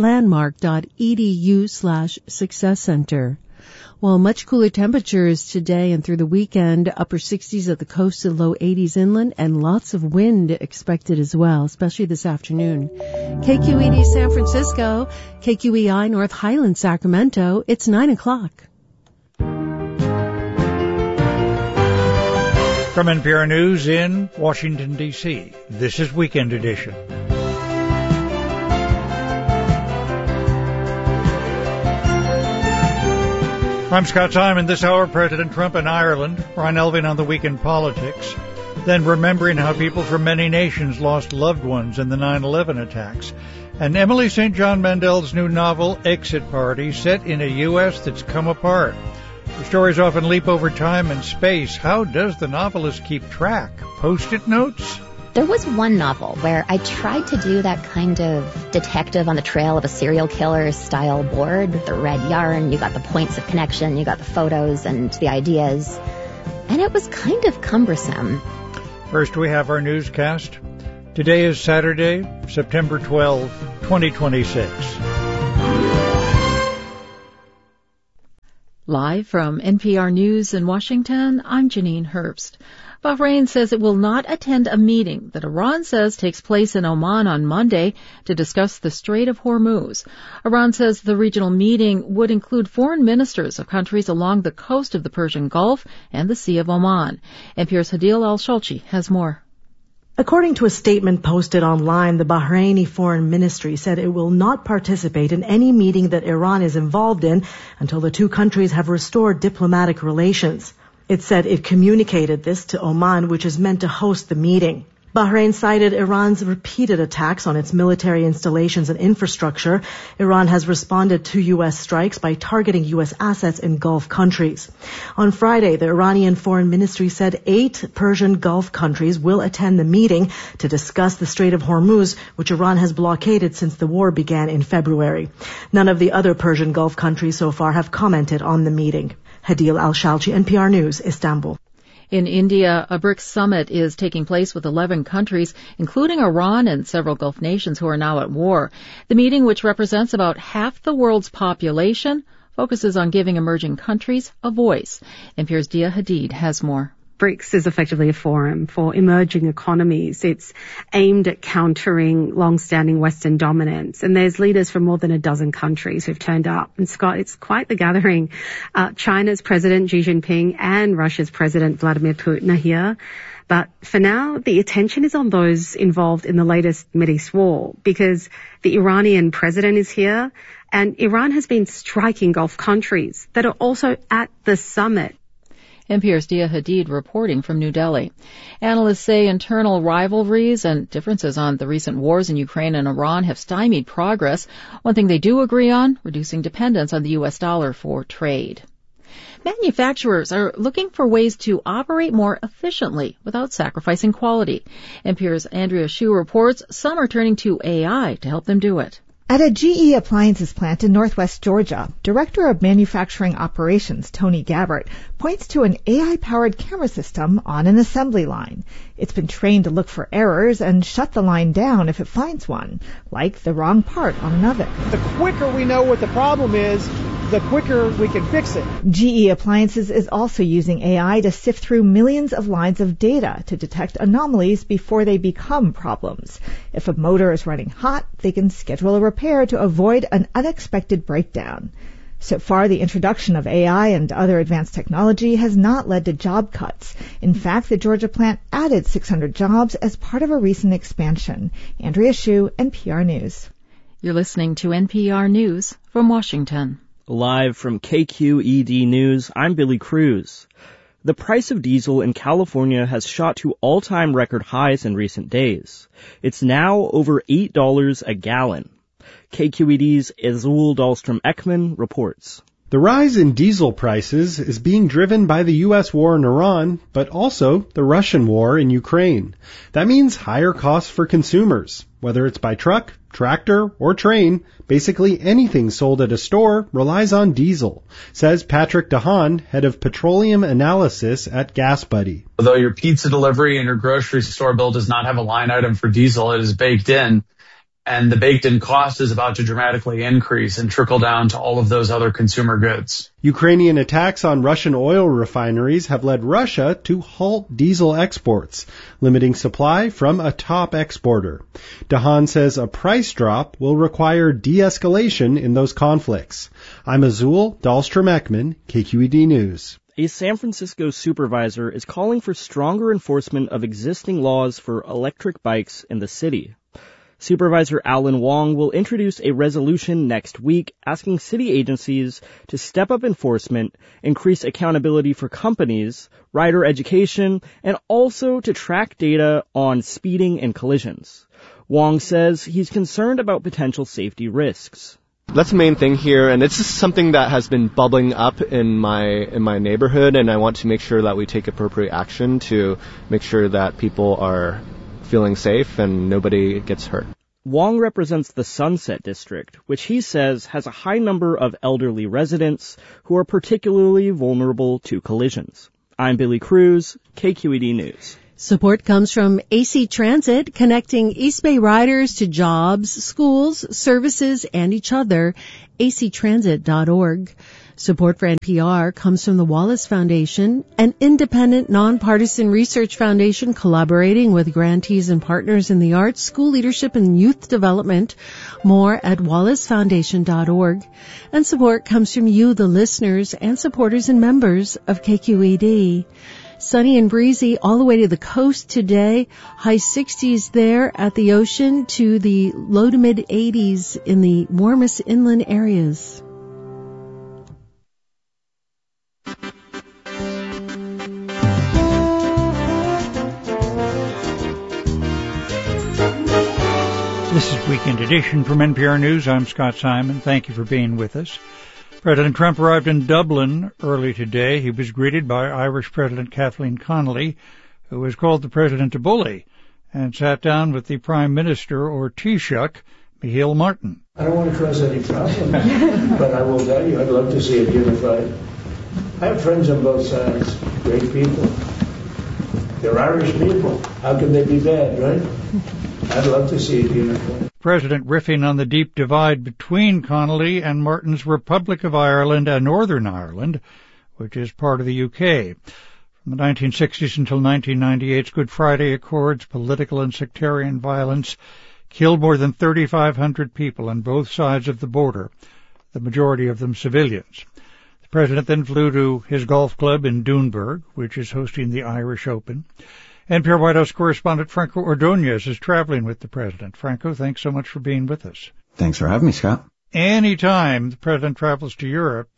landmark.edu/success center. Well, much cooler temperatures today and through the weekend, upper 60s at the coast and low 80s inland, and lots of wind expected as well, especially this afternoon. KQED San Francisco, KQEI North Highland Sacramento, it's 9 o'clock. From NPR News in Washington, D.C., this is Weekend Edition. I'm Scott Simon. This hour, President Trump in Ireland, Ron Elving on the Week in Politics, then remembering how people from many nations lost loved ones in the 9/11 attacks, and Emily St. John Mandel's new novel, Exit Party, set in a U.S. that's come apart. The stories often leap over time and space. How does the novelist keep track? Post-it notes? There was one novel where I tried to do that kind of detective on the trail of a serial killer style board with the red yarn. You got the points of connection, you got the photos and the ideas. And it was kind of cumbersome. First, we have our newscast. Today is Saturday, September 12, 2026. Live from NPR News in Washington, I'm Janine Herbst. Bahrain says it will not attend a meeting that Iran says takes place in Oman on Monday to discuss the Strait of Hormuz. Iran says the regional meeting would include foreign ministers of countries along the coast of the Persian Gulf and the Sea of Oman. NPR's Hadil Al-Shalchi has more. According to a statement posted online, the Bahraini Foreign Ministry said it will not participate in any meeting that Iran is involved in until the two countries have restored diplomatic relations. It said it communicated this to Oman, which is meant to host the meeting. Bahrain cited Iran's repeated attacks on its military installations and infrastructure. Iran has responded to U.S. strikes by targeting U.S. assets in Gulf countries. On Friday, the Iranian Foreign Ministry said 8 Persian Gulf countries will attend the meeting to discuss the Strait of Hormuz, which Iran has blockaded since the war began in February. None of the other Persian Gulf countries so far have commented on the meeting. Hadil Al-Shalchi, NPR News, Istanbul. In India, a BRICS summit is taking place with 11 countries, including Iran and several Gulf nations who are now at war. The meeting, which represents about half the world's population, focuses on giving emerging countries a voice. NPR's Dia Hadid has more. BRICS is effectively a forum for emerging economies. It's aimed at countering long-standing Western dominance. And there's leaders from more than a dozen countries who've turned up. And Scott, it's quite the gathering. China's President Xi Jinping and Russia's President Vladimir Putin are here. But for now, the attention is on those involved in the latest Mideast war, because the Iranian president is here and Iran has been striking Gulf countries that are also at the summit. NPR's Dia Hadid reporting from New Delhi. Analysts say internal rivalries and differences on the recent wars in Ukraine and Iran have stymied progress. One thing they do agree on, reducing dependence on the U.S. dollar for trade. Manufacturers are looking for ways to operate more efficiently without sacrificing quality. NPR's Andrea Hsu reports some are turning to AI to help them do it. At a GE Appliances plant in Northwest Georgia, Director of Manufacturing Operations Tony Gabbert points to an AI-powered camera system on an assembly line. It's been trained to look for errors and shut the line down if it finds one, like the wrong part on an oven. The quicker we know what the problem is, the quicker we can fix it. GE Appliances is also using AI to sift through millions of lines of data to detect anomalies before they become problems. If a motor is running hot, they can schedule a repair to avoid an unexpected breakdown. So far, the introduction of AI and other advanced technology has not led to job cuts. In fact, the Georgia plant added 600 jobs as part of a recent expansion. Andrea Hsu, NPR News. You're listening to NPR News from Washington. Live from KQED News, I'm Billy Cruz. The price of diesel in California has shot to all-time record highs in recent days. It's now over $8 a gallon. KQED's Azul Dahlstrom-Ekman reports. The rise in diesel prices is being driven by the U.S. war in Iran, but also the Russian war in Ukraine. That means higher costs for consumers. Whether it's by truck, tractor, or train, basically anything sold at a store relies on diesel, says Patrick DeHaan, head of petroleum analysis at GasBuddy. Although your pizza delivery and your grocery store bill does not have a line item for diesel, it is baked in. And the baked-in cost is about to dramatically increase and trickle down to all of those other consumer goods. Ukrainian attacks on Russian oil refineries have led Russia to halt diesel exports, limiting supply from a top exporter. DeHaan says a price drop will require de-escalation in those conflicts. I'm Azul Dahlstrom-Ekman, KQED News. A San Francisco supervisor is calling for stronger enforcement of existing laws for electric bikes in the city. Supervisor Alan Wong will introduce a resolution next week asking city agencies to step up enforcement, increase accountability for companies, rider education, and also to track data on speeding and collisions. Wong says he's concerned about potential safety risks. That's the main thing here, and it's just something that has been bubbling up in my neighborhood, and I want to make sure that we take appropriate action to make sure that people are feeling safe and nobody gets hurt. Wong represents the Sunset District, which he says has a high number of elderly residents who are particularly vulnerable to collisions. I'm Billy Cruz, KQED News. Support comes from AC Transit, connecting East Bay riders to jobs, schools, services, and each other. actransit.org. Support for NPR comes from the Wallace Foundation, an independent, nonpartisan research foundation collaborating with grantees and partners in the arts, school leadership, and youth development. More at wallacefoundation.org. And support comes from you, the listeners, and supporters and members of KQED. Sunny and breezy all the way to the coast today. High 60s there at the ocean to the low to mid 80s in the warmest inland areas. This is Weekend Edition from NPR News. I'm Scott Simon. Thank you for being with us. President Trump arrived in Dublin early today. He was greeted by Irish President Kathleen Connolly, who was called the president a bully, and sat down with the Prime Minister, or Taoiseach, Micheál Martin. I don't want to cause any problems, but I will tell you, I'd love to see it unified. I have friends on both sides, great people. They're Irish people. How can they be bad, right? I'd love to see it unified. President riffing on the deep divide between Connolly and Martin's Republic of Ireland and Northern Ireland, which is part of the UK. From the 1960s until 1998's Good Friday Accords, political and sectarian violence killed more than 3,500 people on both sides of the border, the majority of them civilians. The president then flew to his golf club in Doonberg, which is hosting the Irish Open. NPR White House correspondent Franco Ordonez is traveling with the president. Franco, thanks so much for being with us. Thanks for having me, Scott. Any time the president travels to Europe,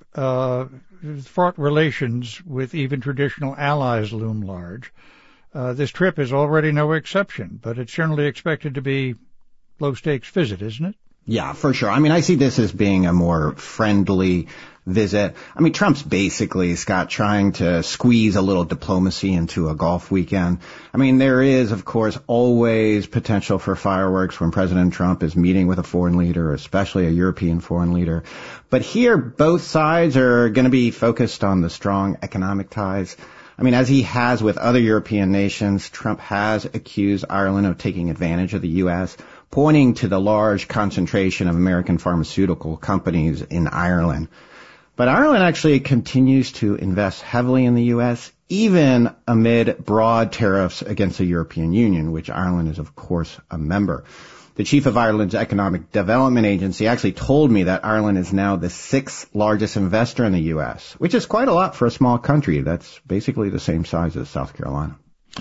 fraught relations with even traditional allies loom large. This trip is already no exception, but it's certainly expected to be low-stakes visit, isn't it? Yeah, for sure. I mean, I see this as being a more friendly visit. I mean, Trump's basically, Scott, trying to squeeze a little diplomacy into a golf weekend. I mean, there is, of course, always potential for fireworks when President Trump is meeting with a foreign leader, especially a European foreign leader. But here, both sides are going to be focused on the strong economic ties. I mean, as he has with other European nations, Trump has accused Ireland of taking advantage of the U.S., pointing to the large concentration of American pharmaceutical companies in Ireland. But Ireland actually continues to invest heavily in the U.S., even amid broad tariffs against the European Union, which Ireland is, of course, a member. The chief of Ireland's Economic Development Agency actually told me that Ireland is now the 6th largest investor in the U.S., which is quite a lot for a small country that's basically the same size as South Carolina.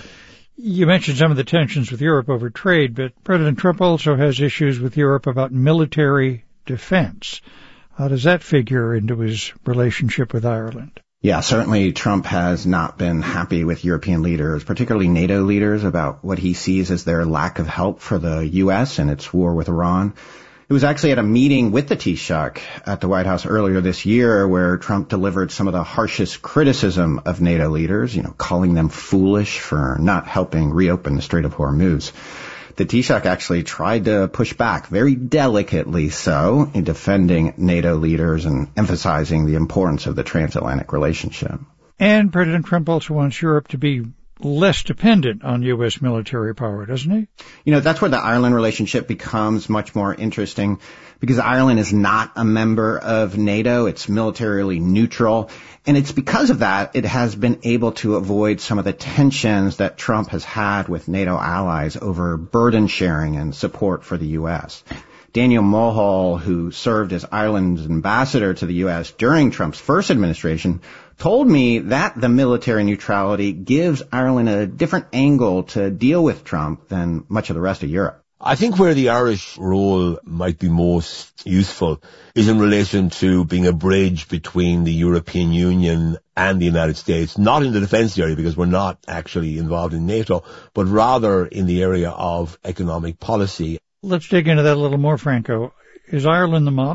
You mentioned some of the tensions with Europe over trade, but President Trump also has issues with Europe about military defense. How does that figure into his relationship with Ireland? Yeah, certainly Trump has not been happy with European leaders, particularly NATO leaders, about what he sees as their lack of help for the U.S. and its war with Iran. It was actually at a meeting with the Taoiseach at the White House earlier this year where Trump delivered some of the harshest criticism of NATO leaders, calling them foolish for not helping reopen the Strait of Hormuz. The Taoiseach actually tried to push back, very delicately so, in defending NATO leaders and emphasizing the importance of the transatlantic relationship. And President Trump also wants Europe to be less dependent on U.S. military power, doesn't he? That's where the Ireland relationship becomes much more interesting because Ireland is not a member of NATO. It's militarily neutral. And it's because of that it has been able to avoid some of the tensions that Trump has had with NATO allies over burden sharing and support for the U.S. Daniel Mulhall, who served as Ireland's ambassador to the U.S. during Trump's first administration, told me that the military neutrality gives Ireland a different angle to deal with Trump than much of the rest of Europe. I think where the Irish role might be most useful is in relation to being a bridge between the European Union and the United States, not in the defense area because we're not actually involved in NATO, but rather in the area of economic policy. Let's dig into that a little more, Franco. Is Ireland the model?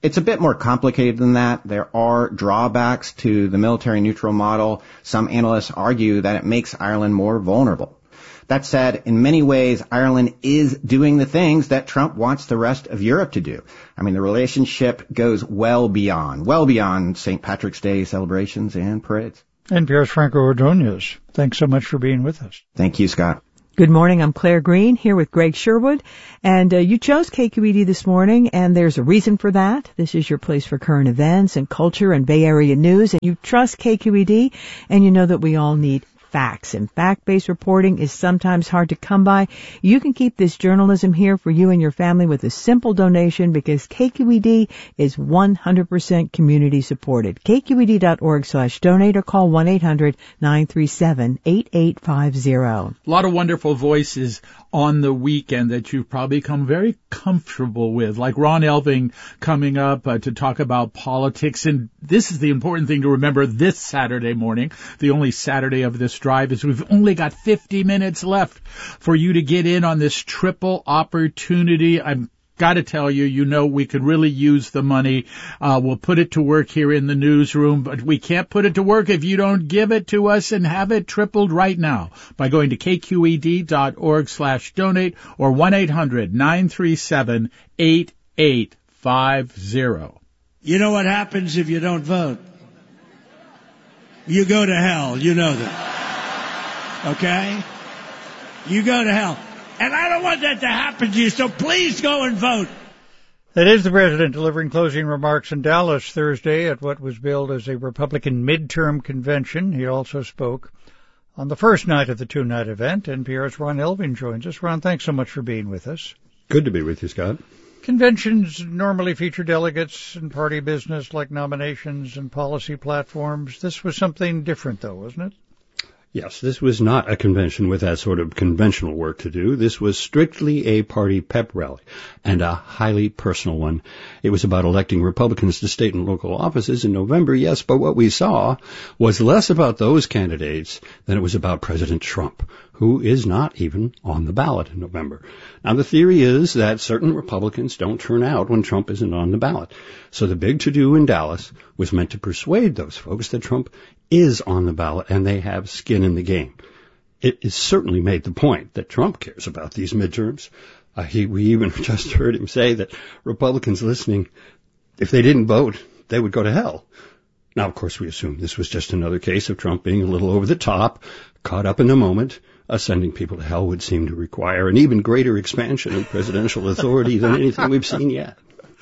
It's a bit more complicated than that. There are drawbacks to the military neutral model. Some analysts argue that it makes Ireland more vulnerable. That said, in many ways, Ireland is doing the things that Trump wants the rest of Europe to do. I mean, the relationship goes well beyond St. Patrick's Day celebrations and parades. NPR's Franco Ordonez. Thanks so much for being with us. Thank you, Scott. Good morning. I'm Claire Green here with Greg Sherwood. And you chose KQED this morning, and there's a reason for that. This is your place for current events and culture and Bay Area news. And you trust KQED, and you know that we all need facts. And fact-based reporting is sometimes hard to come by. You can keep this journalism here for you and your family with a simple donation because KQED is 100% community supported. KQED.org/donate or call 1-800-937-8850. A lot of wonderful voices on the weekend that you've probably become very comfortable with, like Ron Elving coming up to talk about politics. And this is the important thing to remember this Saturday morning, the only Saturday of this drive, is we've only got 50 minutes left for you to get in on this triple opportunity. I'm got to tell you, you know, we could really use the money. We'll put it to work here in the newsroom, but we can't put it to work if you don't give it to us and have it tripled right now by going to kqed.org/donate or 1-800-937-8850. You know what happens if you don't vote? You go to hell. You know that. Okay? You go to hell. And I don't want that to happen to you, so please go and vote. That is the president delivering closing remarks in Dallas Thursday at what was billed as a Republican midterm convention. He also spoke on the first night of the two-night event. NPR's Ron Elving joins us. Ron, thanks so much for being with us. Good to be with you, Scott. Conventions normally feature delegates and party business like nominations and policy platforms. This was something different, though, wasn't it? Yes, this was not a convention with that sort of conventional work to do. This was strictly a party pep rally, and a highly personal one. It was about electing Republicans to state and local offices in November, yes, but what we saw was less about those candidates than it was about President Trump, who is not even on the ballot in November. Now, the theory is that certain Republicans don't turn out when Trump isn't on the ballot. So the big to-do in Dallas was meant to persuade those folks that Trump is on the ballot and they have skin in the game. It is certainly made the point that Trump cares about these midterms. We even just heard him say that Republicans listening, if they didn't vote, they would go to hell. Now, of course, we assume this was just another case of Trump being a little over the top, caught up in the moment. Sending people to hell would seem to require an even greater expansion of presidential authority than anything we've seen yet.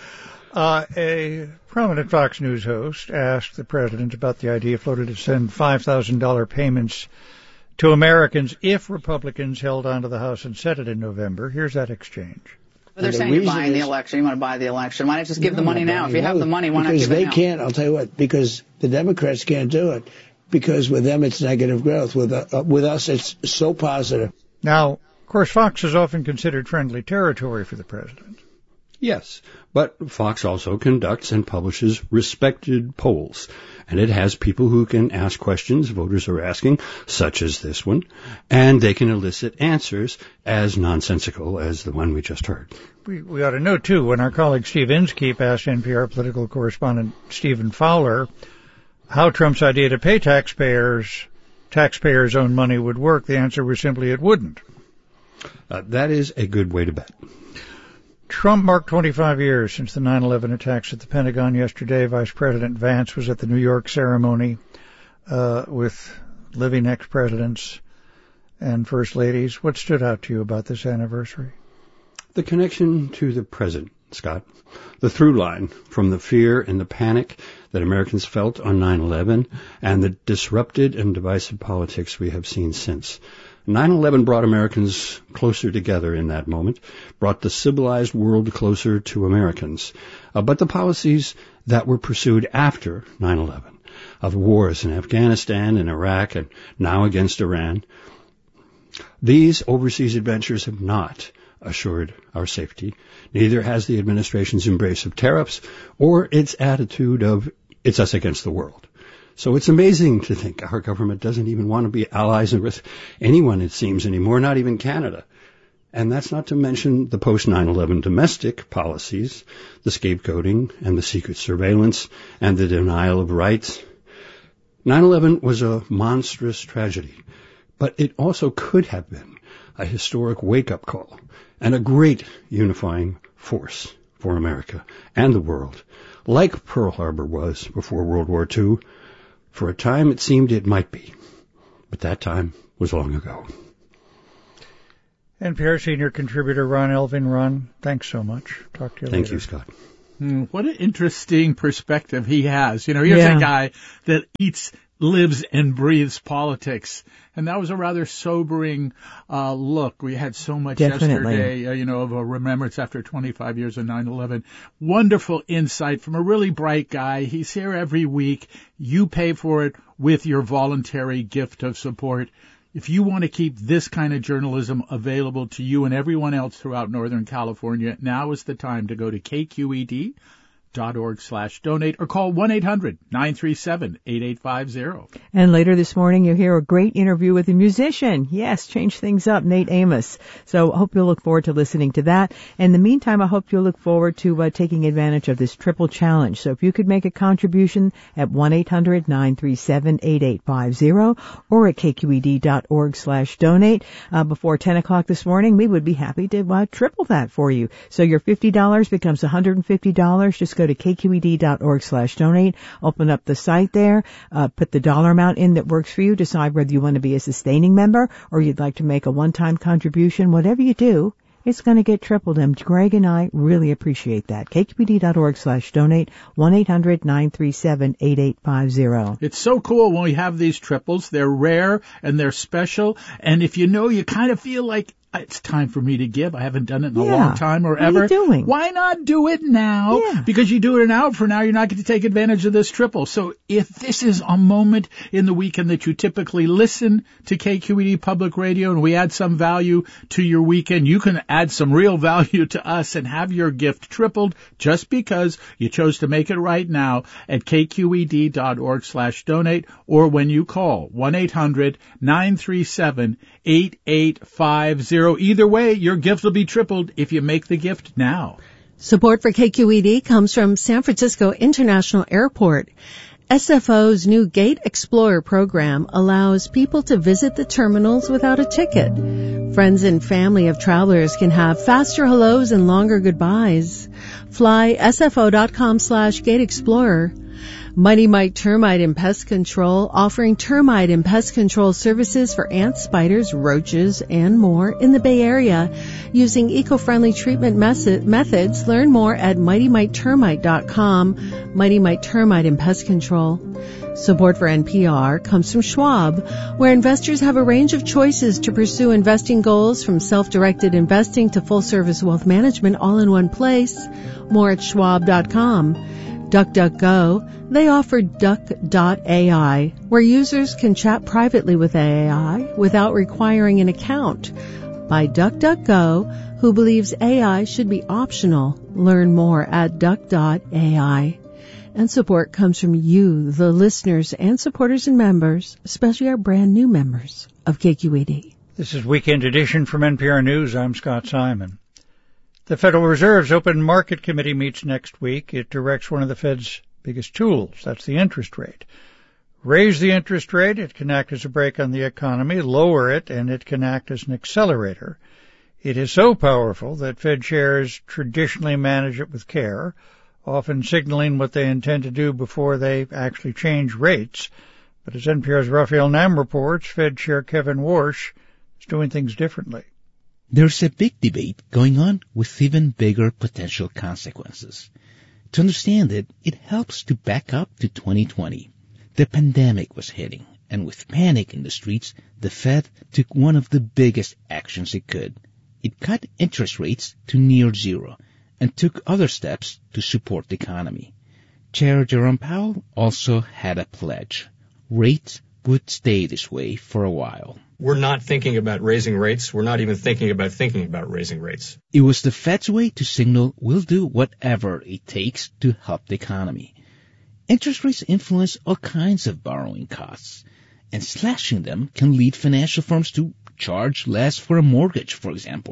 A prominent Fox News host asked the president about the idea floated to send $5,000 payments to Americans if Republicans held on to the House and Senate in November. Here's that exchange. But they're saying you're buying the election. You want to buy the election. Why not just give the money now? If you have the money, why not give it now? Because they can't. I'll tell you what. Because the Democrats can't do it. Because with them, it's negative growth. With us, it's so positive. Now, of course, Fox is often considered friendly territory for the president. Yes, but Fox also conducts and publishes respected polls, and it has people who can ask questions voters are asking, such as this one, and they can elicit answers as nonsensical as the one we just heard. We ought to know, too, when our colleague Steve Inskeep asked NPR political correspondent Stephen Fowler how Trump's idea to pay taxpayers' own money would work, the answer was simply it wouldn't. That is a good way to bet. Trump marked 25 years since the 9/11 attacks at the Pentagon yesterday. Vice President Vance was at the New York ceremony with living ex-presidents and first ladies. What stood out to you about this anniversary? The connection to the present, Scott. The through line from the fear and the panic that Americans felt on 9/11 and the disrupted and divisive politics we have seen since. 9/11 brought Americans closer together in that moment, brought the civilized world closer to Americans. But the policies that were pursued after 9/11, of wars in Afghanistan and Iraq and now against Iran, these overseas adventures have not assured our safety. Neither has the administration's embrace of tariffs or its attitude of it's us against the world. So it's amazing to think our government doesn't even want to be allies with anyone, it seems, anymore, not even Canada. And that's not to mention the post-9/11 domestic policies, the scapegoating and the secret surveillance and the denial of rights. 9/11 was a monstrous tragedy, but it also could have been a historic wake-up call and a great unifying force for America and the world, like Pearl Harbor was before World War II. For a time it seemed it might be, but that time was long ago. NPR senior contributor Ron Elving. Ron, thanks so much. Talk to you later. Thank you, Scott. What an interesting perspective he has. You know, here's a guy that lives and breathes politics. And that was a rather sobering look. We had so much yesterday, of a remembrance after 25 years of 9/11. Wonderful insight from a really bright guy. He's here every week. You pay for it with your voluntary gift of support. If you want to keep this kind of journalism available to you and everyone else throughout Northern California, now is the time to go to kqed.org/donate or call 1-800-937-8850. And later this morning, you'll hear a great interview with a musician. Yes, change things up, Nate Amos. So I hope you'll look forward to listening to that. In the meantime, I hope you'll look forward to taking advantage of this triple challenge. So if you could make a contribution at 1-800-937-8850 or at kqed.org/donate before 10 o'clock this morning, we would be happy to triple that for you. So your $50 becomes $150. Just go to kqed.org/donate, open up the site there, put the dollar amount in that works for you, decide whether you want to be a sustaining member or you'd like to make a one-time contribution. Whatever you do, it's going to get tripled, and Greg and I really appreciate that. kqed.org/donate, 1-800-937-8850. It's so cool when we have these triples. They're rare and they're special, and if you kind of feel like it's time for me to give. I haven't done it in a long time or ever. What are you doing? Why not do it now? Yeah. Because you do it an hour from now, you're not going to take advantage of this triple. So if this is a moment in the weekend that you typically listen to KQED Public Radio and we add some value to your weekend, you can add some real value to us and have your gift tripled just because you chose to make it right now at kqed.org/donate or when you call 1-800-937-8850. Either way, your gift will be tripled if you make the gift now. Support for KQED comes from San Francisco International Airport. SFO's new Gate Explorer program allows people to visit the terminals without a ticket. Friends and family of travelers can have faster hellos and longer goodbyes. Fly sfo.com/Gate Explorer. Mighty Mite Termite and Pest Control, offering termite and pest control services for ants, spiders, roaches, and more in the Bay Area. Using eco-friendly treatment methods, learn more at MightyMiteTermite.com. Mighty Mite Termite and Pest Control. Support for NPR comes from Schwab, where investors have a range of choices to pursue investing goals, from self-directed investing to full-service wealth management, all in one place. More at Schwab.com. DuckDuckGo, they offer Duck.ai, where users can chat privately with AI without requiring an account. By DuckDuckGo, who believes AI should be optional. Learn more at Duck.ai. And support comes from you, the listeners and supporters and members, especially our brand new members of KQED. This is Weekend Edition from NPR News. I'm Scott Simon. The Federal Reserve's Open Market Committee meets next week. It directs one of the Fed's biggest tools. That's the interest rate. Raise the interest rate, it can act as a brake on the economy. Lower it, and it can act as an accelerator. It is so powerful that Fed chairs traditionally manage it with care, often signaling what they intend to do before they actually change rates. But as NPR's Raphael Nam reports, Fed Chair Kevin Warsh is doing things differently. There's a big debate going on with even bigger potential consequences. To understand it, it helps to back up to 2020. The pandemic was hitting, and with panic in the streets, the Fed took one of the biggest actions it could. It cut interest rates to near zero and took other steps to support the economy. Chair Jerome Powell also had a pledge. Rates would stay this way for a while. We're not thinking about raising rates. We're not even thinking about raising rates. It was the Fed's way to signal we'll do whatever it takes to help the economy. Interest rates influence all kinds of borrowing costs, and slashing them can lead financial firms to charge less for a mortgage, for example.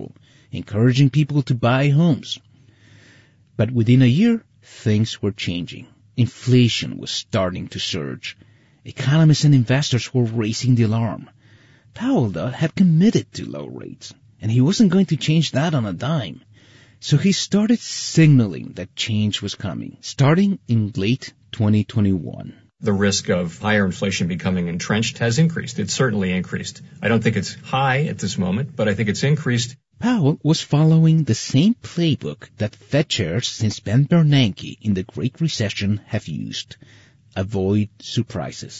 encouraging people to buy homes. But within a year, things were changing. Inflation was starting to surge. Economists and investors were raising the alarm. Powell, though, had committed to low rates, and he wasn't going to change that on a dime. So he started signaling that change was coming, starting in late 2021. The risk of higher inflation becoming entrenched has increased. It's certainly increased. I don't think it's high at this moment, but I think it's increased. Powell was following the same playbook that Fed chairs since Ben Bernanke in the Great Recession have used. Avoid surprises.